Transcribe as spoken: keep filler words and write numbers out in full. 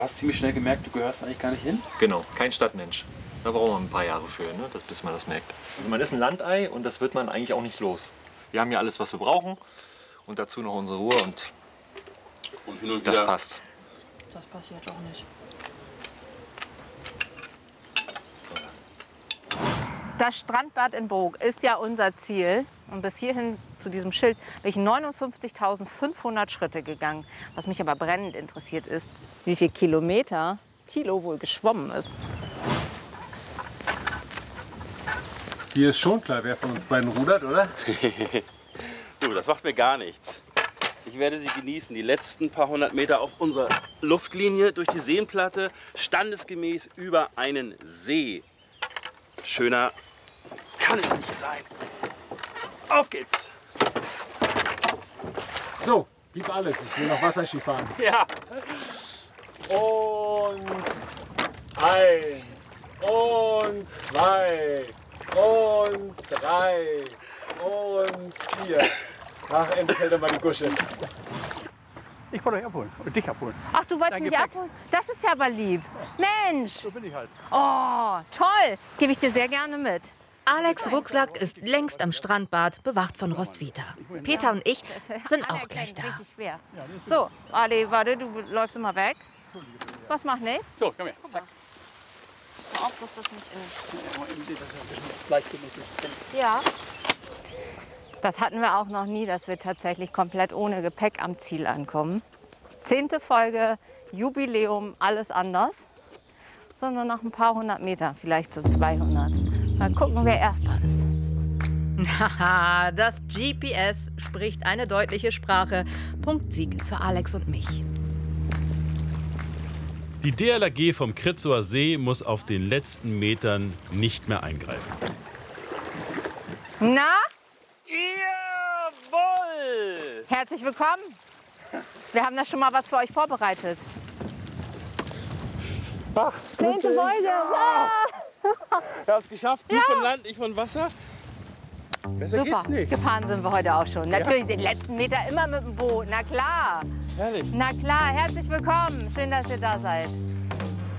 Du hast ziemlich schnell gemerkt, du gehörst eigentlich gar nicht hin? Genau, kein Stadtmensch. Da braucht man ein paar Jahre für, ne? das, bis man das merkt. Also man ist ein Landei und das wird man eigentlich auch nicht los. Wir haben hier alles, was wir brauchen und dazu noch unsere Ruhe und, und hin und das wieder. passt. Das passiert auch nicht. Das Strandbad in Brok ist ja unser Ziel. Und bis hierhin zu diesem Schild bin ich neunundfünfzigtausendfünfhundert Schritte gegangen. Was mich aber brennend interessiert ist, wie viele Kilometer Thilo wohl geschwommen ist. Dir ist schon klar, wer von uns beiden rudert, oder? Du, das macht mir gar nichts. Ich werde sie genießen, die letzten paar hundert Meter auf unserer Luftlinie durch die Seenplatte, standesgemäß über einen See. Schöner kann es nicht sein. Auf geht's! So, gib alles. Ich will noch Wasserski fahren. Ja! Und eins, und zwei, und drei, und vier. Ach, endlich hält er mal die Gusche. Ich wollte euch abholen und dich abholen. Ach, du wolltest Dein mich Gepäck. abholen? Das ist ja aber lieb. Mensch! So bin ich halt. Oh, toll! Gebe ich dir sehr gerne mit. Alex' Rucksack ist längst am Strandbad, bewacht von Roswitha. Peter und ich sind auch gleich da. Richtig schwer. So, Ali, warte, du läufst immer weg. Was macht nicht? So, komm her. Zack. Hör auf, dass das nicht in... Gleichgewichtig. Ja. Das hatten wir auch noch nie, dass wir tatsächlich komplett ohne Gepäck am Ziel ankommen. Zehnte Folge, Jubiläum, alles anders. Sondern noch ein paar hundert Meter, vielleicht so zweihundert. Mal gucken, wer Erster ist. Haha, das G P S spricht eine deutliche Sprache. Punktsieg für Alex und mich. Die D L R G vom Kritzower See muss auf den letzten Metern nicht mehr eingreifen. Na, Jawohl! herzlich willkommen. Wir haben da schon mal was für euch vorbereitet. Ach, Zehnte Folge. Ja. Wir haben es geschafft, du von Land, ich von Wasser. Besser Super, geht's nicht. gefahren sind wir heute auch schon. Natürlich den letzten Meter immer mit dem Boot, na klar. Herrlich. Na klar, herzlich willkommen. Schön, dass ihr da seid.